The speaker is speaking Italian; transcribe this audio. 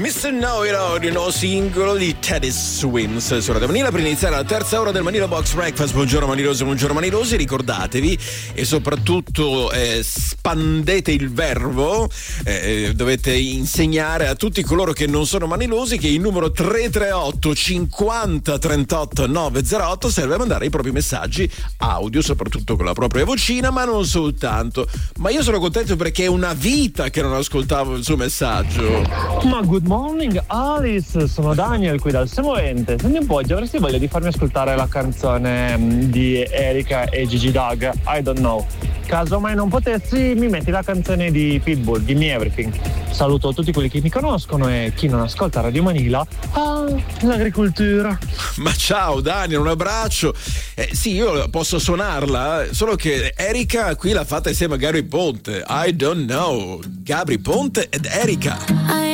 Mr. Know It All, il nuovo singolo di Teddy Swims su Radio Manila per iniziare la terza ora del Manila Box Breakfast. Buongiorno Manilosi, ricordatevi e soprattutto spandete il verbo, dovete insegnare a tutti coloro che non sono manilosi che il numero 338 50 38 908 serve a mandare i propri messaggi audio, soprattutto con la propria vocina, ma non soltanto. Ma io sono contento perché è una vita che non ascoltavo il suo messaggio. Ma good morning Alice, sono Daniel qui dal Semovente. Senti un po', avresti voglia di farmi ascoltare la canzone di Erika e Gigi Doug, I Don't Know. Caso mai non potessi, mi metti la canzone di Pitbull, Give Me Everything. Saluto tutti quelli che mi conoscono e chi non ascolta Radio Manila. L'agricoltura. Ma ciao Daniel, un abbraccio. Sì, io posso suonarla, solo che Erika qui l'ha fatta insieme a Gabry Ponte. I Don't Know, Gabry Ponte ed Erika.